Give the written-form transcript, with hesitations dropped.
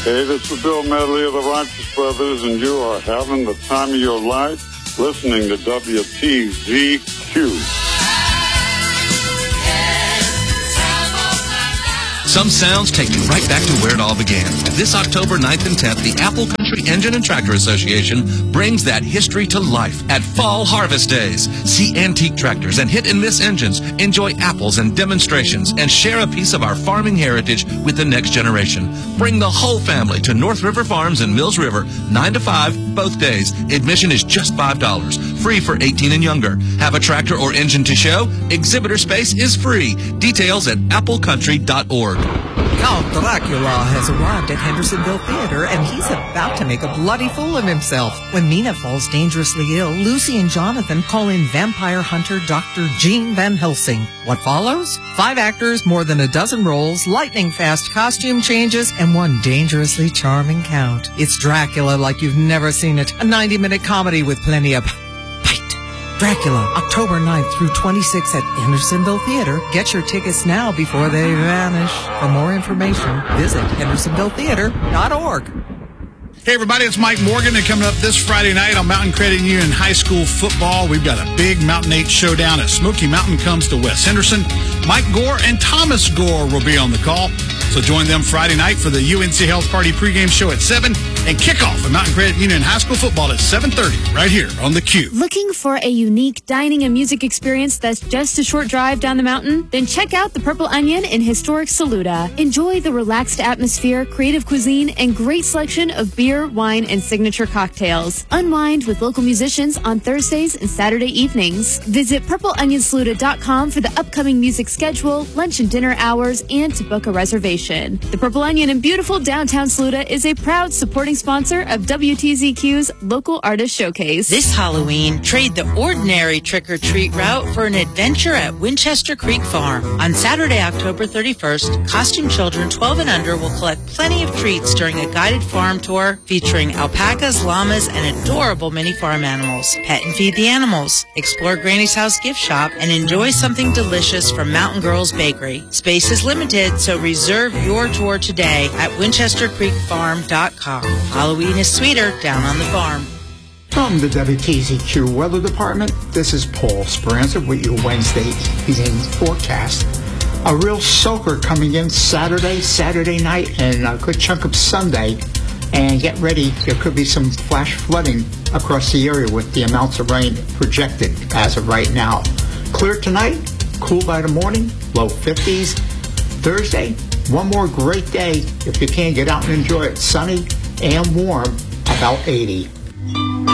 Hey, this is Bill Medley of the Righteous Brothers, and you are having the time of your life listening to WTZQ. Some sounds take you right back to where it all began. This October 9th and 10th, the Apple Country Engine and Tractor Association brings that history to life at Fall Harvest Days. See antique tractors and hit-and-miss engines, enjoy apples and demonstrations, and share a piece of our farming heritage with the next generation. Bring the whole family to North River Farms in Mills River, 9 to 5, both days. Admission is just $5, free for 18 and younger. Have a tractor or engine to show? Exhibitor space is free. Details at applecountry.org. Count Dracula has arrived at Hendersonville Theater, and he's about to make a bloody fool of himself. When Mina falls dangerously ill, Lucy and Jonathan call in vampire hunter Dr. Gene Van Helsing. What follows? 5 actors, more than a dozen roles, lightning-fast costume changes, and one dangerously charming count. It's Dracula like you've never seen it. A 90-minute comedy with plenty of Dracula, October 9th through 26th at Hendersonville Theater. Get your tickets now before they vanish. For more information, visit hendersonvilletheater.org. Hey everybody, it's Mike Morgan, and coming up this Friday night on Mountain Credit Union High School football, we've got a big Mountain 8 showdown as Smoky Mountain comes to West Henderson. Mike Gore and Thomas Gore will be on the call, so join them Friday night for the UNC Health Party pregame show at 7 and kickoff of Mountain Credit Union High School football at 7:30 right here on the Q. Looking for a unique dining and music experience that's just a short drive down the mountain? Then check out the Purple Onion in historic Saluda. Enjoy the relaxed atmosphere, creative cuisine, and great selection of beer, wine, and signature cocktails. Unwind with local musicians on Thursdays and Saturday evenings. Visit purpleonionsaluda.com for the upcoming music schedule, lunch and dinner hours, and to book a reservation. The Purple Onion in beautiful downtown Saluda is a proud supporting sponsor of WTZQ's Local Artist Showcase. This Halloween, trade the ordinary trick-or-treat route for an adventure at Winchester Creek Farm. On Saturday, October 31st, costume children 12 and under will collect plenty of treats during a guided farm tour featuring alpacas, llamas, and adorable mini farm animals. Pet and feed the animals, explore Granny's House gift shop, and enjoy something delicious from Mountain Girls Bakery. Space is limited, so reserve your tour today at winchestercreekfarm.com. Halloween is sweeter down on the farm. From the WTZQ Weather Department, this is Paul Speranza with your Wednesday evening forecast. A real soaker coming in Saturday night, and a good chunk of Sunday. And get ready, there could be some flash flooding across the area with the amounts of rain projected as of right now. Clear tonight, cool by the morning, low 50s. Thursday, one more great day if you can get out and enjoy it. Sunny and warm, about 80.